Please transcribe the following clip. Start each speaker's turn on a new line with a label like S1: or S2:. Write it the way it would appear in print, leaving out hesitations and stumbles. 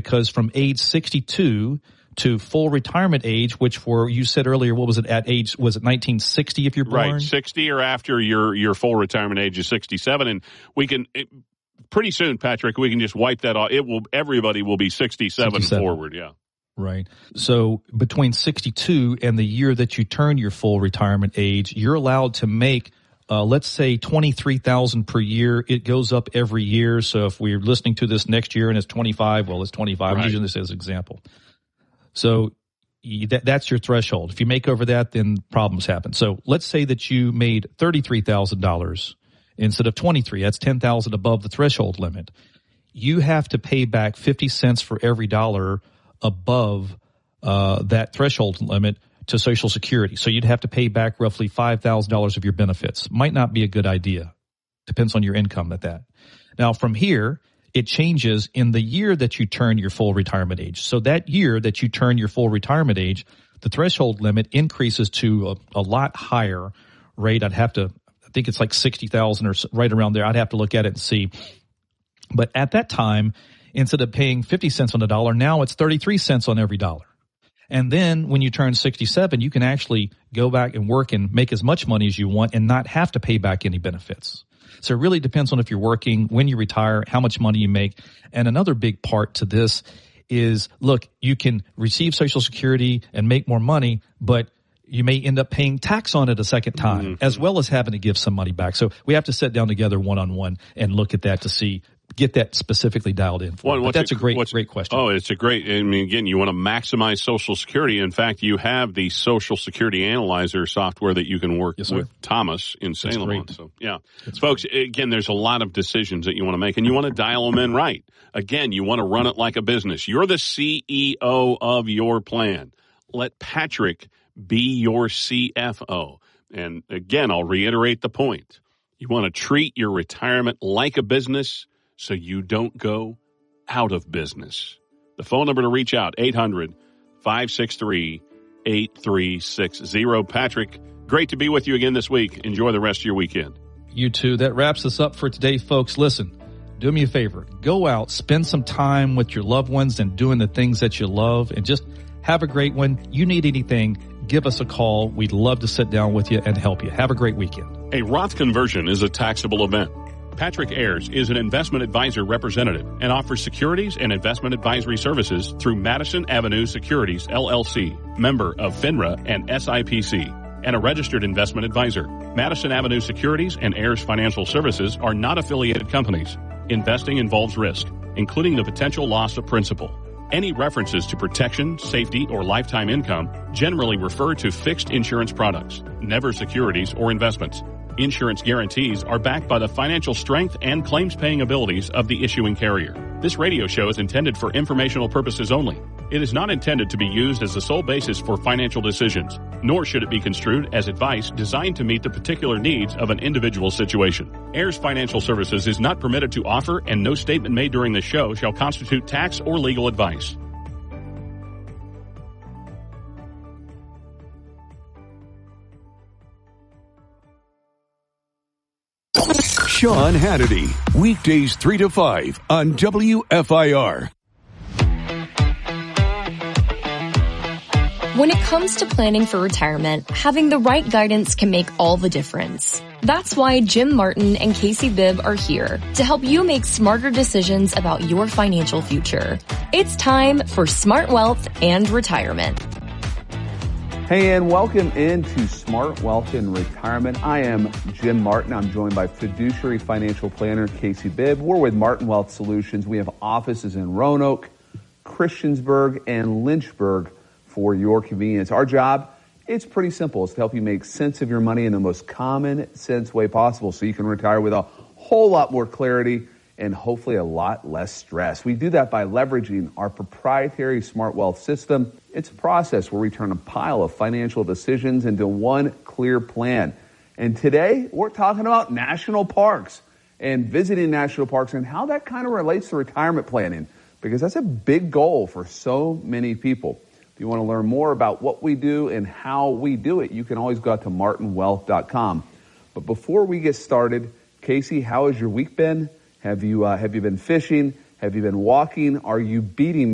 S1: because from age 62 to full retirement age, which for, you said earlier, what was it at age, was it 1960 if you're born?
S2: Right, 60 or after your full retirement age is 67. And we can, pretty soon, Patrick, we can just wipe that off. Everybody will be 67 forward, yeah.
S1: Right. So between 62 and the year that you turn your full retirement age, you're allowed to make let's say $23,000 per year. It goes up every year. So if we're listening to this next year and it's 25, well, it's 25. I'm using this as an example. So that's your threshold. If you make over that, then problems happen. So let's say that you made $33,000 instead of 23. That's $10,000 above the threshold limit. You have to pay back 50 cents for every dollar above that threshold limit to Social Security. So you'd have to pay back roughly $5,000 of your benefits. Might not be a good idea. Depends on your income at that. Now from here, it changes in the year that you turn your full retirement age. So that year that you turn your full retirement age, the threshold limit increases to a lot higher rate. I think it's like 60,000 or right around there. I'd have to look at it and see. But at that time, instead of paying 50 cents on the dollar, now it's 33 cents on every dollar. And then when you turn 67, you can actually go back and work and make as much money as you want and not have to pay back any benefits. So it really depends on if you're working, when you retire, how much money you make. And another big part to this is, look, you can receive Social Security and make more money, but you may end up paying tax on it a second time, as well as having to give some money back. So we have to sit down together one-on-one and look at that to get that specifically dialed in for. But that's a great question.
S2: Oh, it's a great, I mean, again, you want to maximize Social Security. In fact, you have the Social Security Analyzer software that you can work with Thomas in Salem on. So, yeah. Folks, again, there's a lot of decisions that you want to make, and you want to dial them in right. Again, you want to run it like a business. You're the CEO of your plan. Let Patrick be your CFO. And again, I'll reiterate the point. You want to treat your retirement like a business so you don't go out of business. The phone number to reach out, 800-563-8360. Patrick, great to be with you again this week. Enjoy the rest of your weekend.
S1: You too. That wraps us up for today, folks. Listen, do me a favor. Go out, spend some time with your loved ones and doing the things that you love, and just have a great one. You need anything, give us a call. We'd love to sit down with you and help you. Have a great weekend.
S2: A Roth conversion is a taxable event. Patrick Ayers is an investment advisor representative and offers securities and investment advisory services through Madison Avenue Securities, LLC, member of FINRA and SIPC, and a registered investment advisor. Madison Avenue Securities and Ayers Financial Services are not affiliated companies. Investing involves risk, including the potential loss of principal. Any references to protection, safety, or lifetime income generally refer to fixed insurance products, never securities or investments. Insurance guarantees are backed by the financial strength and claims-paying abilities of the issuing carrier. This radio show is intended for informational purposes only. It is not intended to be used as the sole basis for financial decisions, nor should it be construed as advice designed to meet the particular needs of an individual situation. Ayers Financial Services is not permitted to offer, and no statement made during this show shall constitute tax or legal advice.
S3: Sean Hannity, weekdays 3 to 5 on WFIR.
S4: When it comes to planning for retirement, having the right guidance can make all the difference. That's why Jim Martin and Casey Bibb are here to help you make smarter decisions about your financial future. It's time for Smart Wealth and Retirement.
S5: Hey, and welcome into Smart Wealth and Retirement. I am Jim Martin. I'm joined by fiduciary financial planner Casey Bibb. We're with Martin Wealth Solutions. We have offices in Roanoke, Christiansburg, and Lynchburg for your convenience. Our job, it's pretty simple. It's to help you make sense of your money in the most common sense way possible so you can retire with a whole lot more clarity and hopefully a lot less stress. We do that by leveraging our proprietary Smart Wealth system. It's a process where we turn a pile of financial decisions into one clear plan. And today, we're talking about national parks and visiting national parks and how that kind of relates to retirement planning, because that's a big goal for so many people. If you want to learn more about what we do and how we do it, you can always go out to martinwealth.com. But before we get started, Casey, how has your week been? Have you been fishing? Have you been walking? Are you beating